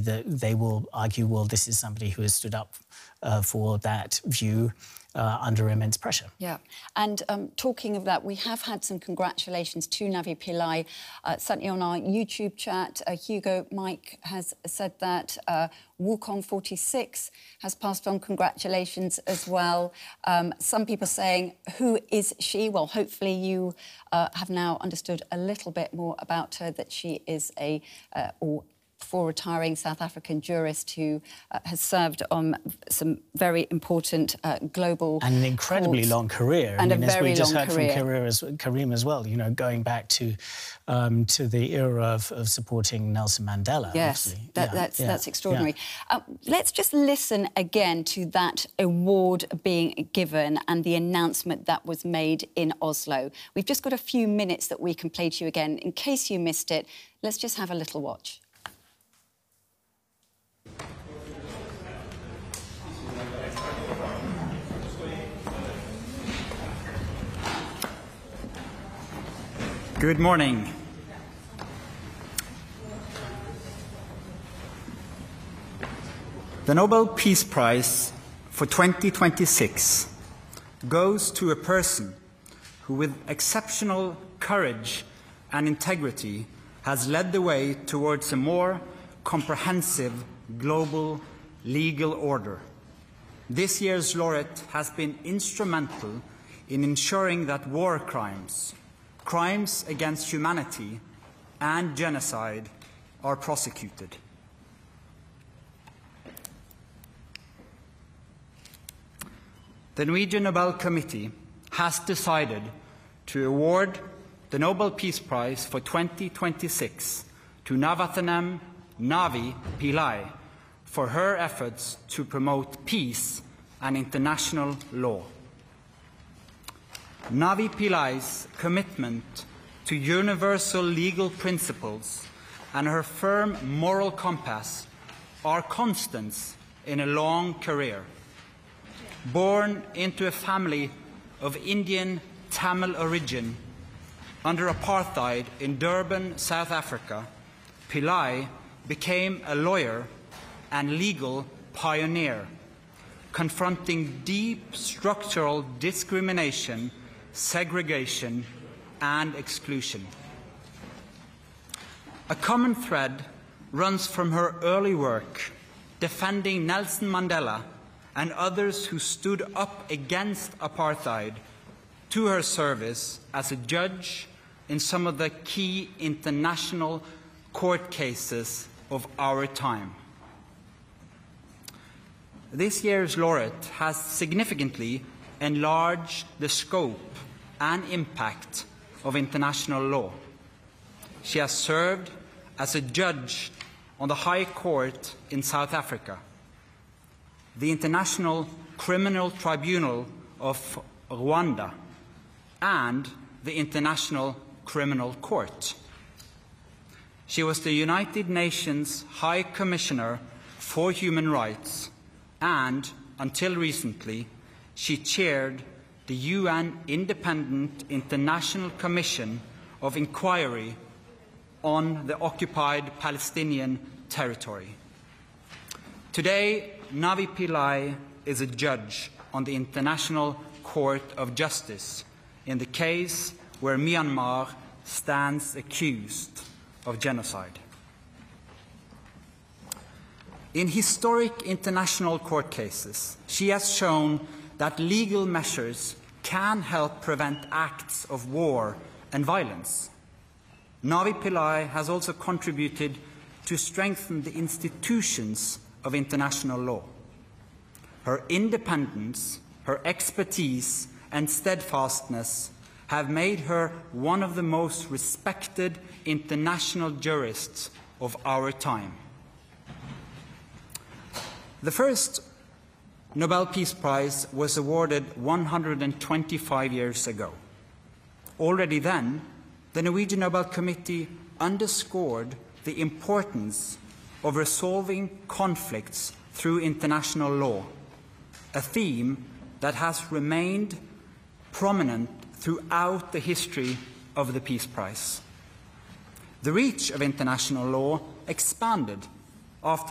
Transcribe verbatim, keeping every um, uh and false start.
that they will argue, well, this is somebody who has stood up uh, for that view uh, under immense pressure. Yeah, and um, talking of that, we have had some congratulations to Navi Pillay. Uh, certainly on our YouTube chat, uh, Hugo Mike has said that. Uh, Wukong forty-six has passed on congratulations as well. Um, some people saying, who is she? Well, hopefully you uh, have now understood a little bit more about her, that she is a, uh, or for retiring South African jurist who uh, has served on some very important uh, global and an incredibly courts. long career. And I mean, a very as we just long heard career. from Kareem as, Kareem as well, you know, going back to um, to the era of, of supporting Nelson Mandela. Yes, that, yeah, that's yeah, that's extraordinary. Yeah. Uh, let's just listen again to that award being given and the announcement that was made in Oslo. We've just got a few minutes that we can play to you again. In case you missed it, let's just have a little watch. Good morning. The Nobel Peace Prize for twenty twenty-six goes to a person who, with exceptional courage and integrity, has led the way towards a more comprehensive global legal order. This year's laureate has been instrumental in ensuring that war crimes, crimes against humanity, and genocide are prosecuted. The Norwegian Nobel Committee has decided to award the Nobel Peace Prize for twenty twenty-six to Navaratnam Navi Pillay for her efforts to promote peace and international law. Navi Pillay's commitment to universal legal principles and her firm moral compass are constants in a long career. Born into a family of Indian Tamil origin under apartheid in Durban, South Africa, Pillay became a lawyer and legal pioneer, confronting deep structural discrimination, segregation, and exclusion. A common thread runs from her early work defending Nelson Mandela and others who stood up against apartheid to her service as a judge in some of the key international court cases of our time. This year's laureate has significantly enlarged the scope and impact of international law. She has served as a judge on the High Court in South Africa, the International Criminal Tribunal of Rwanda, and the International Criminal Court. She was the United Nations High Commissioner for Human Rights, and, until recently, she chaired the U N Independent International Commission of Inquiry on the occupied Palestinian territory. Today, Navi Pillay is a judge on the International Court of Justice in the case where Myanmar stands accused of genocide. In historic international court cases, she has shown that legal measures can help prevent acts of war and violence. Navi Pillay has also contributed to strengthen the institutions of international law. Her independence, her expertise, and steadfastness have made her one of the most respected international jurists of our time. The first Nobel Peace Prize was awarded one hundred twenty-five years ago. Already then, the Norwegian Nobel Committee underscored the importance of resolving conflicts through international law, a theme that has remained prominent throughout the history of the Peace Prize. The reach of international law expanded after